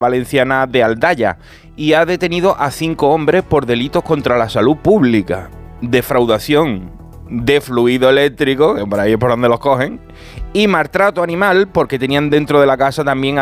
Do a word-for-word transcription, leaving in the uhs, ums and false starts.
valenciana de Aldaya y ha detenido a cinco hombres por delitos contra la salud pública, defraudación de fluido eléctrico, que por ahí es por donde los cogen, y maltrato animal, porque tenían dentro de la casa también